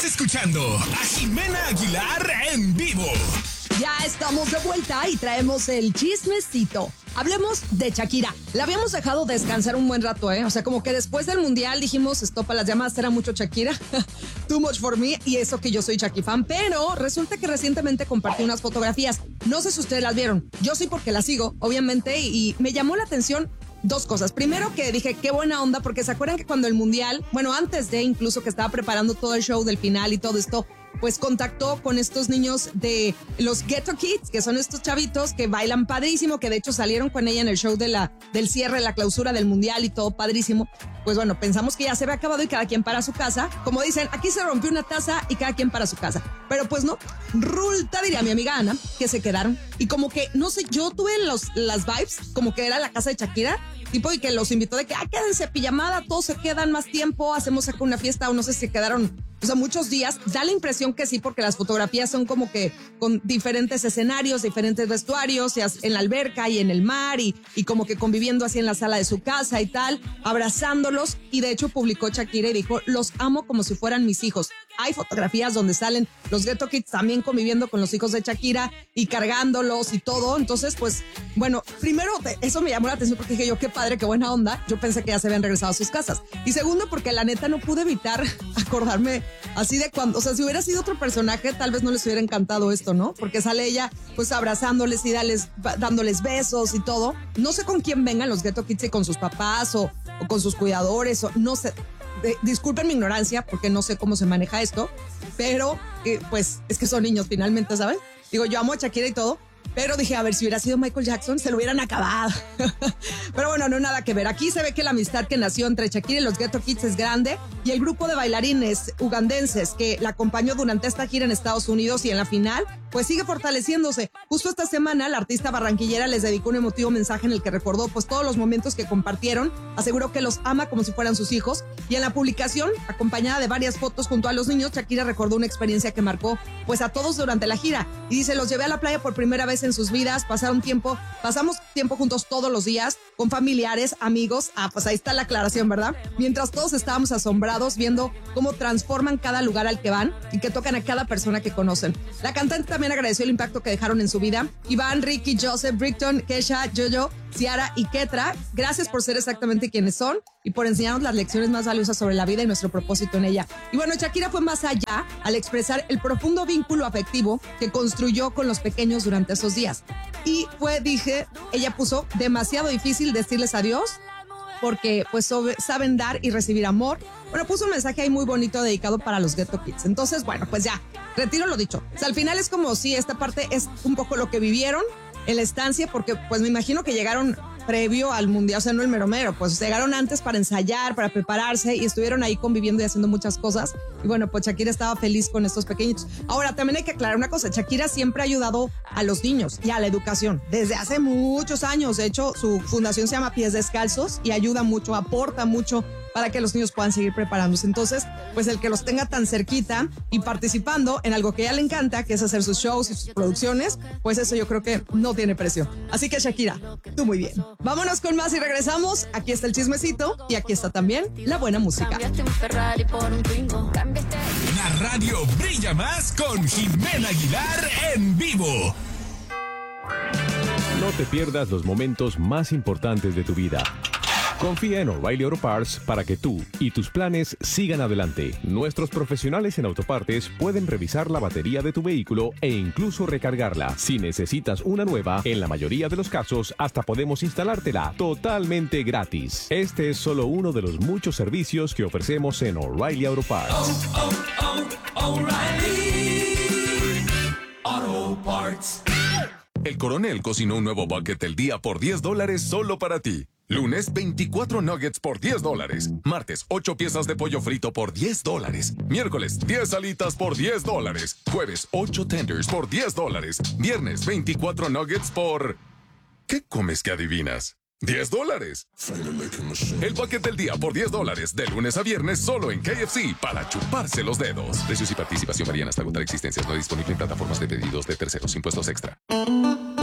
Estás escuchando a Jimena Aguilar en vivo. Ya estamos de vuelta y traemos el chismecito. Hablemos de Shakira. La habíamos dejado descansar un buen rato, ¿eh? O sea, como que después del mundial dijimos, stop a las llamadas, era mucho Shakira. Too much for me. Y eso que yo soy Shakira fan. Pero resulta que recientemente compartí unas fotografías. No sé si ustedes las vieron. Yo sí, porque las sigo, obviamente. Y me llamó la atención dos cosas. Primero, que dije, qué buena onda, porque se acuerdan que cuando el mundial, bueno, antes de incluso que estaba preparando todo el show del final y todo esto, pues contactó con estos niños de los Ghetto Kids, que son estos chavitos que bailan padrísimo, que de hecho salieron con ella en el show del cierre, la clausura del mundial y todo padrísimo. Pues bueno, pensamos que ya se había acabado y cada quien para su casa. Como dicen, aquí se rompió una taza y cada quien para su casa. Pero pues no, resulta, diría mi amiga Ana, que se quedaron. Y como que, no sé, yo tuve las vibes, como que era la casa de Shakira, tipo, y que los invitó de que, quédense pijamada, todos se quedan más tiempo, hacemos acá una fiesta, o no sé si se quedaron, o sea, muchos días. Da la impresión que sí, porque las fotografías son como que con diferentes escenarios, diferentes vestuarios, en la alberca y en el mar, y como que conviviendo así en la sala de su casa y tal, abrazándolos. Y de hecho publicó Shakira y dijo, los amo como si fueran mis hijos. Hay fotografías donde salen los Ghetto Kids también conviviendo con los hijos de Shakira y cargándolos y todo. Entonces, pues, bueno, primero, eso me llamó la atención porque dije yo, qué padre, qué buena onda. Yo pensé que ya se habían regresado a sus casas. Y segundo, porque la neta no pude evitar acordarme así de cuando, o sea, si hubiera sido otro personaje, tal vez no les hubiera encantado esto, ¿no? Porque sale ella, pues, abrazándoles y dándoles besos y todo. No sé con quién vengan los Ghetto Kids, si con sus papás o con sus cuidadores, o no sé. Disculpen mi ignorancia porque no sé cómo se maneja esto, pero pues es que son niños finalmente, ¿sabes? Digo, yo amo a Shakira y todo, pero dije, a ver, si hubiera sido Michael Jackson, se lo hubieran acabado. Pero bueno, no nada que ver. Aquí se ve que la amistad que nació entre Shakira y los Ghetto Kids es grande, y el grupo de bailarines ugandenses que la acompañó durante esta gira en Estados Unidos y en la final, pues sigue fortaleciéndose. Justo esta semana, la artista barranquillera les dedicó un emotivo mensaje en el que recordó pues todos los momentos que compartieron, aseguró que los ama como si fueran sus hijos, y en la publicación, acompañada de varias fotos junto a los niños, Shakira recordó una experiencia que marcó pues a todos durante la gira, y dice, los llevé a la playa por primera vez en sus vidas, pasamos tiempo juntos todos los días, con familiares, amigos, pues ahí está la aclaración, ¿verdad? Mientras todos estábamos asombrados viendo cómo transforman cada lugar al que van y que tocan a cada persona que conocen. La cantante también agradeció el impacto que dejaron en su vida. Iván, Ricky, Joseph, Brickton, Kesha, Jojo, Ciara y Ketra, gracias por ser exactamente quienes son y por enseñarnos las lecciones más valiosas sobre la vida y nuestro propósito en ella. Y bueno, Shakira fue más allá al expresar el profundo vínculo afectivo que construyó con los pequeños durante esos días. Y ella puso, demasiado difícil decirles adiós porque pues saben dar y recibir amor. Bueno, puso un mensaje ahí muy bonito dedicado para los Ghetto Kids. Entonces, bueno, pues ya, retiro lo dicho. O sea, al final es como si esta parte es un poco lo que vivieron en la estancia, porque pues me imagino que llegaron previo al mundial, o sea, no el mero mero, pues llegaron antes para ensayar, para prepararse y estuvieron ahí conviviendo y haciendo muchas cosas. Y bueno, pues Shakira estaba feliz con estos pequeñitos. Ahora, también hay que aclarar una cosa, Shakira siempre ha ayudado a los niños y a la educación desde hace muchos años. De hecho, su fundación se llama Pies Descalzos y ayuda mucho, aporta mucho para que los niños puedan seguir preparándose. Entonces, pues el que los tenga tan cerquita y participando en algo que a ella le encanta, que es hacer sus shows y sus producciones, pues eso yo creo que no tiene precio. Así que Shakira, tú muy bien. Vámonos con más y regresamos. Aquí está el chismecito y aquí está también la buena música. La radio brilla más con Jimena Aguilar en vivo. No te pierdas los momentos más importantes de tu vida. Confía en O'Reilly Auto Parts para que tú y tus planes sigan adelante. Nuestros profesionales en autopartes pueden revisar la batería de tu vehículo e incluso recargarla. Si necesitas una nueva, en la mayoría de los casos hasta podemos instalártela totalmente gratis. Este es solo uno de los muchos servicios que ofrecemos en O'Reilly Auto Parts. O'Reilly Auto Parts. El Coronel cocinó un nuevo bucket del día por $10 solo para ti. Lunes, 24 nuggets por $10. Martes, 8 piezas de pollo frito por $10. Miércoles, 10 alitas por $10. Jueves, 8 tenders por $10. Viernes, 24 nuggets por... ¿Qué comes que adivinas? $10. El bucket del día por $10. De lunes a viernes solo en KFC para chuparse los dedos. Precios y participación varían hasta agotar existencias. No disponible en plataformas de pedidos de terceros. Impuestos extra.